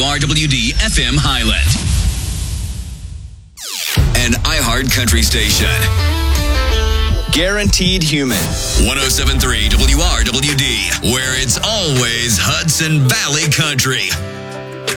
WRWD FM Highland. An iHeart Country station. Guaranteed Human. 107.3 WRWD, where it's always Hudson Valley Country.